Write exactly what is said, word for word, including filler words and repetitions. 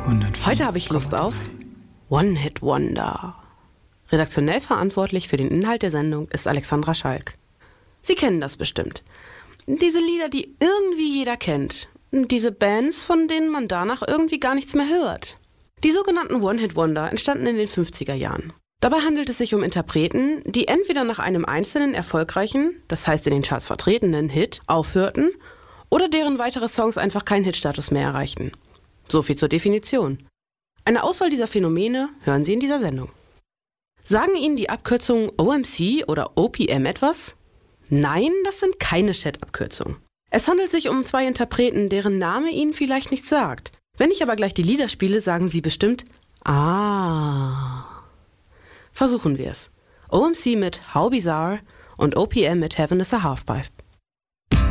Heute habe ich Lust auf One-Hit-Wonder. Redaktionell verantwortlich für den Inhalt der Sendung ist Alexandra Schalk. Sie kennen das bestimmt. Diese Lieder, die irgendwie jeder kennt. Diese Bands, von denen man danach irgendwie gar nichts mehr hört. Die sogenannten One-Hit-Wonder entstanden in den fünfziger Jahren. Dabei handelt es sich um Interpreten, die entweder nach einem einzelnen erfolgreichen, das heißt in den Charts vertretenen Hit, aufhörten oder deren weitere Songs einfach keinen Hitstatus mehr erreichten. So viel zur Definition. Eine Auswahl dieser Phänomene hören Sie in dieser Sendung. Sagen Ihnen die Abkürzungen O M C oder O P M etwas? Nein, das sind keine Chat-Abkürzungen. Es handelt sich um zwei Interpreten, deren Name Ihnen vielleicht nichts sagt. Wenn ich aber gleich die Lieder spiele, sagen Sie bestimmt, ah. Versuchen wir es. O M C mit How Bizarre und O P M mit Heaven is a Halfpipe.